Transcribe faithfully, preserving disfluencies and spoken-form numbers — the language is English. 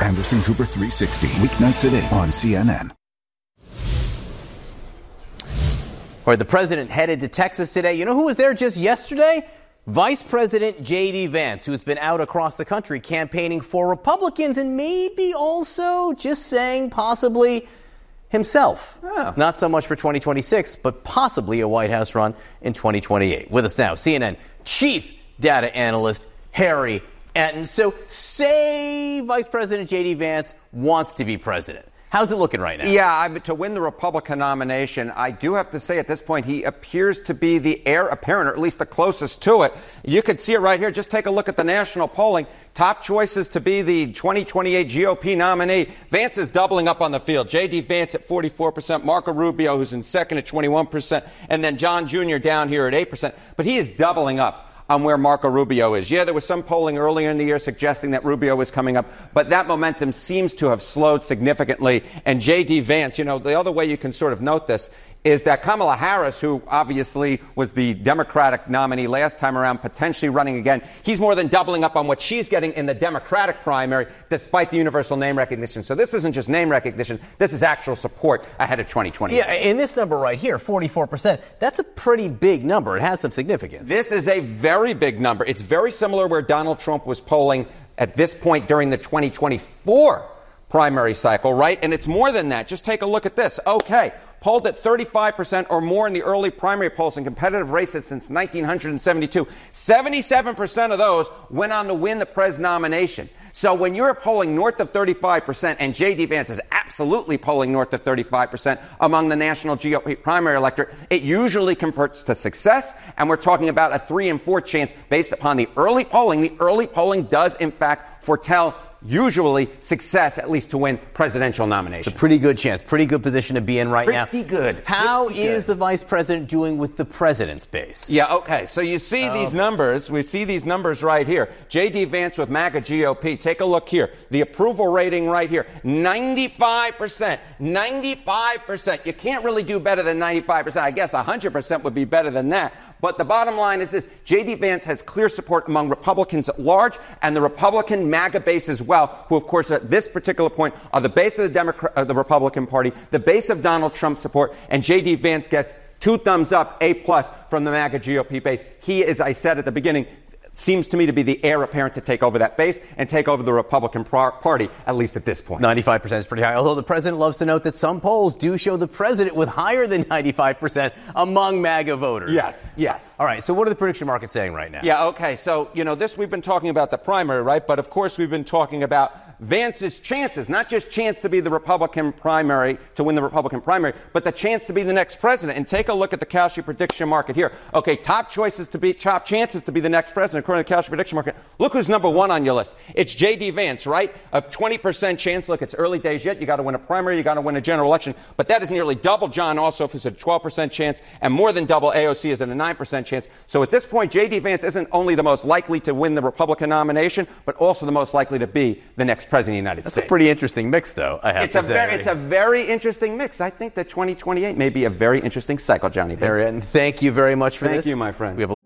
Anderson Cooper three sixty, weeknights at eight on C N N. All right, the president headed to Texas today. You know who was there just yesterday? Vice President J D. Vance, who's been out across the country campaigning for Republicans and maybe also just saying possibly himself. Oh. Not so much for twenty twenty-six, but possibly a White House run in twenty twenty-eight. With us now, C N N chief data analyst Harry Enten. So say Vice President J D. Vance wants to be president. How's it looking right now? Yeah, I mean, to win the Republican nomination, I do have to say at this point he appears to be the heir apparent, or at least the closest to it. You could see it right here. Just take a look at the national polling. Top choices to be the twenty twenty-eight G O P nominee. Vance is doubling up on the field. J D. Vance at forty-four percent, Marco Rubio, who's in second at twenty-one percent, and then John Junior down here at eight percent. But he is doubling up on where Marco Rubio is. Yeah, there was some polling earlier in the year suggesting that Rubio was coming up, but that momentum seems to have slowed significantly. And J D. Vance, you know, the other way you can sort of note this is that Kamala Harris, who obviously was the Democratic nominee last time around, potentially running again, he's more than doubling up on what she's getting in the Democratic primary, despite the universal name recognition. So this isn't just name recognition. This is actual support ahead of twenty twenty. Yeah, in this number right here, forty-four percent, that's a pretty big number. It has some significance. This is a very big number. It's very similar where Donald Trump was polling at this point during the twenty twenty-four primary cycle, right? And it's more than that. Just take a look at this. Okay. Polled at thirty-five percent or more in the early primary polls in competitive races since nineteen seventy-two. seventy-seven percent of those went on to win the Prez nomination. So when you're polling north of thirty-five percent, and J D. Vance is absolutely polling north of thirty-five percent among the national G O P primary electorate, it usually converts to success, and we're talking about a three and four chance based upon the early polling. The early polling does, in fact, foretell usually success, at least to win presidential nominations. It's a pretty good chance, pretty good position to be in right pretty now. Pretty good. How pretty is good. the vice president doing with the president's base? Yeah, okay. So you see oh. these numbers. We see these numbers right here. J D. Vance with MAGA G O P. Take a look here. The approval rating right here. ninety-five percent. ninety-five percent. You can't really do better than ninety-five percent. I guess one hundred percent would be better than that. But the bottom line is this. J D. Vance has clear support among Republicans at large and the Republican MAGA base as well, who, of course, at this particular point are the base of the Democrat, uh, the Republican Party, the base of Donald Trump's support, and J D. Vance gets two thumbs up, A plus, from the MAGA G O P base. He, as I said at the beginning, seems to me to be the heir apparent to take over that base and take over the Republican Party, at least at this point. ninety-five percent is pretty high, although the president loves to note that some polls do show the president with higher than ninety-five percent among MAGA voters. Yes, yes. All right, so what are the prediction markets saying right now? Yeah, okay, so, you know, this we've been talking about the primary, right? But, of course, we've been talking about Vance's chances, not just chance to be the Republican primary, to win the Republican primary, but the chance to be the next president. And take a look at the Kalshi prediction market here. Okay, top choices to be, top chances to be the next president, according to the Kalshi prediction market. Look who's number one on your list. It's J D. Vance, right? A twenty percent chance. Look, it's early days yet. You got to win a primary. You got to win a general election. But that is nearly double John Ossoff, who's at a twelve percent chance, and more than double A O C is at a nine percent chance. So at this point, J D. Vance isn't only the most likely to win the Republican nomination, but also the most likely to be the next president of the United That's States. It's a pretty interesting mix, though, I have it's to a say. Very, it's a very interesting mix. I think that twenty twenty-eight may be a very interesting cycle, Johnny. Harry, thank you very much for thank this. Thank you, my friend. We have